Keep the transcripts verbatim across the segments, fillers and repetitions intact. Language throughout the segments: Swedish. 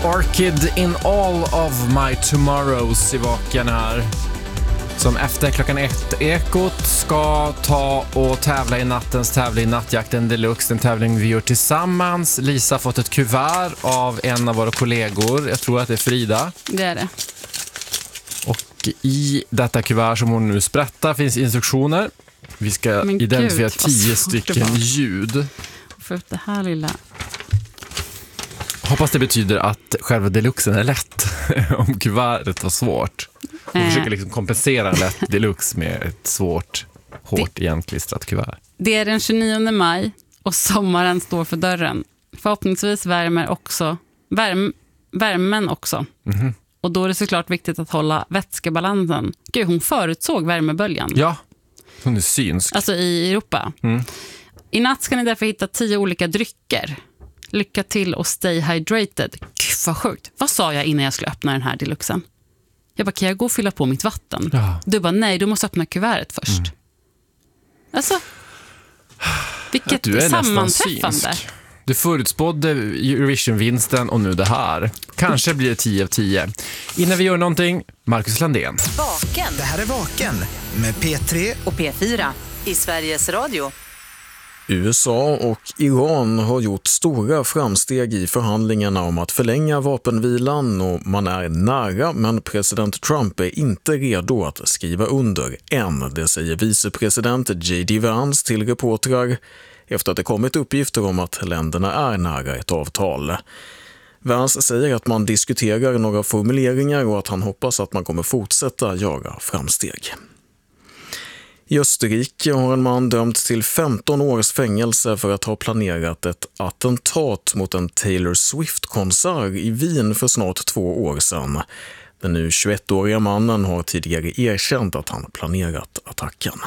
Orchid in all of my tomorrows i Vaken här. Som efter klockan ett Ekot ska ta och tävla i nattens tävling Nattjakten Deluxe. En tävling vi gör tillsammans. Lisa har fått ett kuvert av en av våra kollegor. Jag tror att det är Frida. Det är det. Och i detta kuvert som hon nu sprättar finns instruktioner. Vi ska Men identifiera Gud, vad tio svårt det stycken var. ljud. För det här lilla... Hoppas det betyder att själva deluxen är lätt. Om kuvertet var svårt. Hon Eh. försöker liksom kompensera en lätt deluxe med ett svårt, hårt igenklistrat kuvert. Det är den tjugonionde maj och sommaren står för dörren. Förhoppningsvis värmer också, värm, värmen också. Mm-hmm. Och då är det såklart viktigt att hålla vätskebalansen. Gud, hon förutsåg värmeböljan. Ja, hon är synsk. Alltså i Europa. Mm. I natt ska ni därför hitta tio olika drycker. Lycka till och stay hydrated. Gud, vad sjukt. Vad sa jag innan jag skulle öppna den här deluxen? Jag bara, kan jag gå och fylla på mitt vatten? Ja. Du bara, nej, du måste öppna kuvertet först. Mm. Alltså, vilket Du är nästan sammanträffande. synsk. Du förutspådde Eurovision-vinsten och nu det här. Kanske blir det tio av tio. Innan vi gör någonting, Marcus Landén. Vaken. Det här är Vaken med P tre Och P fyra i Sveriges Radio. U S A och Iran har gjort stora framsteg i förhandlingarna om att förlänga vapenvilan och man är nära, men president Trump är inte redo att skriva under än. Det säger vicepresident J D Vance till reportrar efter att det kommit uppgifter om att länderna är nära ett avtal. Vance säger att man diskuterar några formuleringar och att han hoppas att man kommer fortsätta göra framsteg. I Österrike har en man dömts till femton års fängelse för att ha planerat ett attentat mot en Taylor Swift-konsert i Wien för snart två år sedan. Den nu tjugoettåriga mannen har tidigare erkänt att han planerat attacken.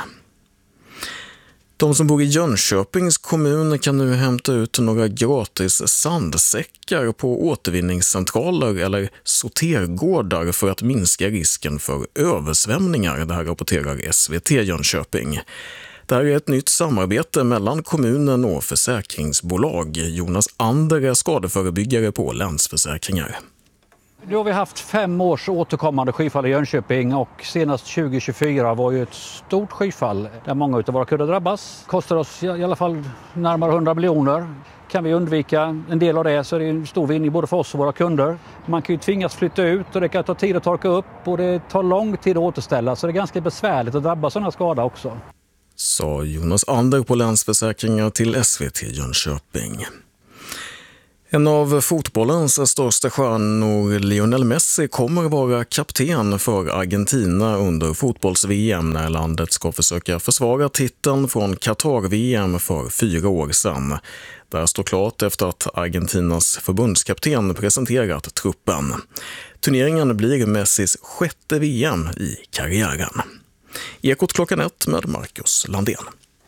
De som bor i Jönköpings kommun kan nu hämta ut några gratis sandsäckar på återvinningscentraler eller sortergårdar för att minska risken för översvämningar. Det här rapporterar S V T Jönköping. Det här är ett nytt samarbete mellan kommunen och försäkringsbolag. Jonas Ander är skadeförebyggare på Länsförsäkringar. Nu har vi haft fem års återkommande skyfall i Jönköping och senast tjugo tjugofyra var ju ett stort skyfall där många av våra kunder drabbas. Kostar oss i alla fall närmare hundra miljoner. Kan vi undvika en del av det så är det en stor vinning både för oss och våra kunder. Man kan ju tvingas flytta ut och det kan ta tid att torka upp och det tar lång tid att återställa så det är ganska besvärligt att drabbas sådana skada också. Sa Jonas Ander på Länsförsäkringar till S V T Jönköping. En av fotbollens största stjärnor, Lionel Messi, kommer vara kapten för Argentina under fotbolls-V M när landet ska försöka försvara titeln från Qatar-V M för fyra år sedan. Det står klart efter att Argentinas förbundskapten presenterat truppen. Turneringen blir Messis sjätte V M i karriären. Ekot klockan ett med Marcus Landén.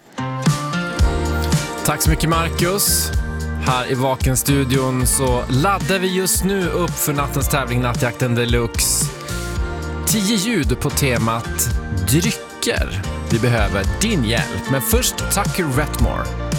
Tack så mycket Marcus. Här i Vaken-studion så laddar vi just nu upp för nattens tävling Nattjakten Deluxe. Tio ljud på temat drycker. Vi behöver din hjälp. Men först Tucker Wetmore.